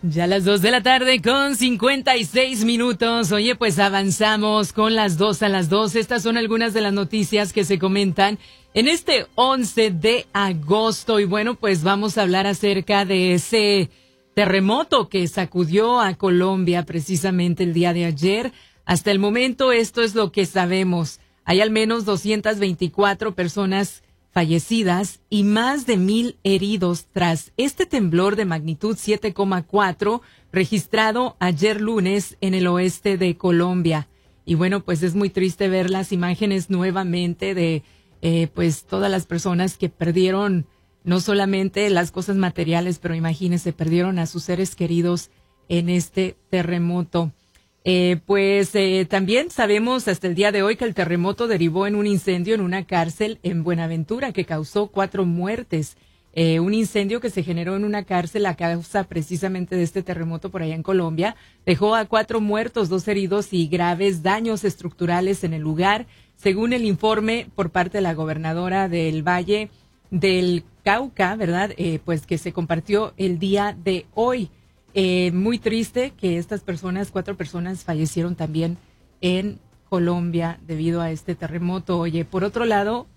Ya las 2 de la tarde con 56 minutos. Oye, pues avanzamos con las 2 a las 2. Estas son algunas de las noticias que se comentan en este 11 de agosto. Y bueno, pues vamos a hablar acerca de ese terremoto que sacudió a Colombia precisamente el día de ayer. Hasta el momento esto es lo que sabemos. Hay al menos 224 personas fallecidas y más de 1,000 heridos tras este temblor de magnitud 7,4 registrado ayer lunes en el oeste de Colombia. Y bueno, pues es muy triste ver las imágenes nuevamente de pues todas las personas que perdieron no solamente las cosas materiales, pero imagínense, perdieron a sus seres queridos en este terremoto. También sabemos hasta el día de hoy que el terremoto derivó en un incendio en una cárcel en Buenaventura que causó 4 muertes. Un incendio que se generó en una cárcel a causa precisamente de este terremoto por allá en Colombia dejó a 4 muertos, 2 heridos y graves daños estructurales en el lugar, según el informe por parte de la gobernadora del Valle del Cauca, ¿verdad? Pues que se compartió el día de hoy. Muy triste que estas personas, 4 personas fallecieron también en Colombia debido a este terremoto. Oye, por otro lado,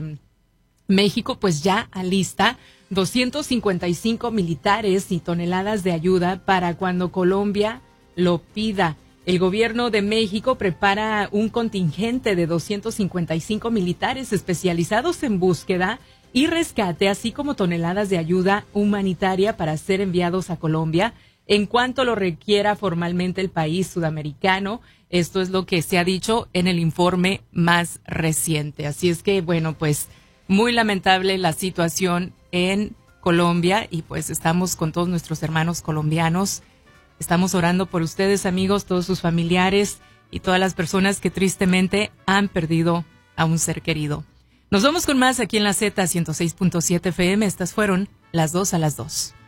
México pues ya alista 255 militares y toneladas de ayuda para cuando Colombia lo pida. El gobierno de México prepara un contingente de 255 militares especializados en búsqueda y rescate, así como toneladas de ayuda humanitaria para ser enviados a Colombia en cuanto lo requiera formalmente el país sudamericano. Esto es lo que se ha dicho en el informe más reciente. Así es que, bueno, pues muy lamentable la situación en Colombia y pues estamos con todos nuestros hermanos colombianos. Estamos orando por ustedes, amigos, todos sus familiares y todas las personas que tristemente han perdido a un ser querido. Nos vamos con más aquí en la Z 106.7 FM. Estas fueron las 2 a las 2.